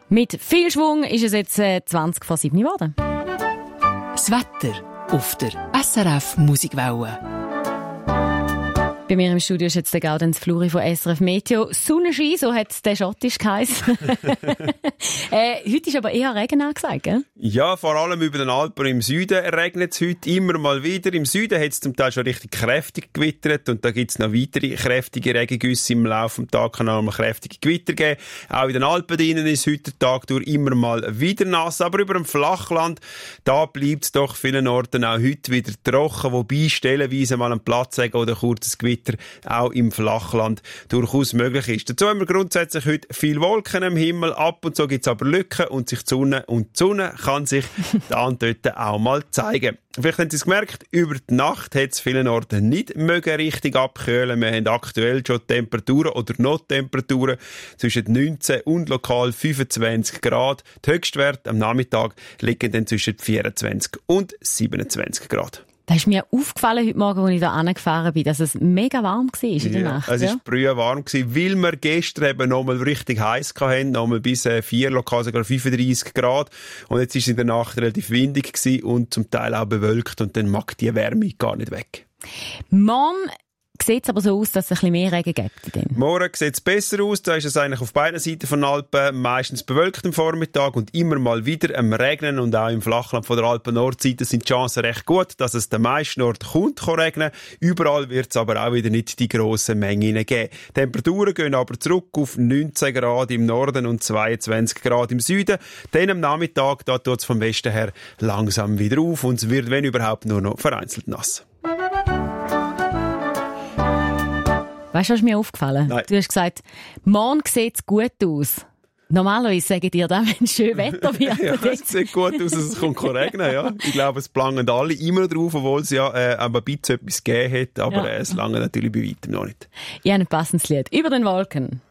Mit viel Schwung ist es jetzt 20 vor 7 geworden. Das Wetter auf der SRF Musikwelle. Bei mir im Studio ist jetzt der Gaudenz Fluri von SRF Meteo. Sonnenschein, so hat es der Schottisch geheißen. Heute ist aber eher Regen angesagt, gell? Ja, vor allem über den Alpen im Süden regnet es heute immer mal wieder. Im Süden hat es zum Teil schon richtig kräftig gewittert und da gibt es noch weitere kräftige Regengüsse. Im Laufe des Tages kann auch noch kräftige Gewitter geben. Auch in den Alpen drinnen ist heute der Tag durch immer mal wieder nass. Aber über dem Flachland, da bleibt es doch vielen Orten auch heute wieder trocken, wobei stellenweise mal ein Platzregen oder kurzes Gewitter auch im Flachland durchaus möglich ist. Dazu haben wir grundsätzlich heute viele Wolken am Himmel, ab und zu gibt es aber Lücken und die Sonne kann sich da und dort auch mal zeigen. Vielleicht haben Sie es gemerkt, über die Nacht hat es vielen Orten nicht mögen richtig abkühlen. Wir haben aktuell schon Temperaturen oder Nottemperaturen zwischen 19 und lokal 25 Grad. Die Höchstwerte am Nachmittag liegen dann zwischen 24 und 27 Grad. Da ist mir aufgefallen heute Morgen, als ich da angefahren bin, dass es mega warm war in der Nacht. Es war früh warm, weil wir gestern eben noch mal richtig heiß hatten, noch mal bis 4, lokal sogar 35 Grad. Und jetzt war es in der Nacht relativ windig gewesen und zum Teil auch bewölkt und dann mag die Wärme gar nicht weg. Morgen sieht es aber so aus, dass es ein bisschen mehr Regen gibt. Morgen sieht es besser aus. Da ist es eigentlich auf beiden Seiten von Alpen meistens bewölkt am Vormittag und immer mal wieder am Regnen. Und auch im Flachland von der Alpen-Nordseite sind die Chancen recht gut, dass es den meisten Orten kann regnen. Überall wird es aber auch wieder nicht die grossen Mengen geben. Die Temperaturen gehen aber zurück auf 19 Grad im Norden und 22 Grad im Süden. Dann am Nachmittag, da tut es vom Westen her langsam wieder auf und es wird, wenn überhaupt, nur noch vereinzelt nass. Weißt du, was mir aufgefallen? Nein. Du hast gesagt, morgen sieht es gut aus. Normalerweise sagen dir dann, wenn es schön Wetter wird. Ja, es sieht gut aus, dass es regnen. Ja. Ich glaube, es planen alle immer drauf, obwohl es ja ein bisschen etwas gegeben hat. Aber es lange natürlich bei weitem noch nicht. Ich habe ein passendes Lied. Über den Wolken.